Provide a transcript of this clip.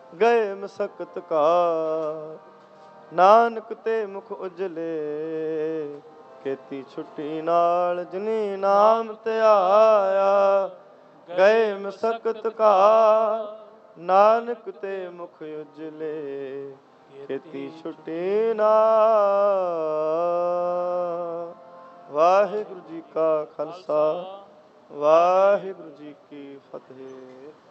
ਗਏ ਮਸਕਤ ਕਾ। ਨਾਨਕ ਤੇ ਮੁਖ ਉਜਲੇ, ਕੀਤੀ ਛੁੱਟੀ ਨਾਲ ਜਿਨੀ ਨਾਮ ਧਿਆਇਆ। ਗਏ ਮਸਕਤ ਕਾ, ਨਾਨਕ ਤੇ ਮੁਖ ਉਜਲੇ, ਕੀਤੀ ਛੁੱਟੀ ਨਾਲ। ਵਾਹਿਗੁਰੂ ਜੀ ਕਾ ਖਾਲਸਾ, ਵਾਹਿਗੁਰੂ ਜੀ ਕੀ ਫਤਿਹ।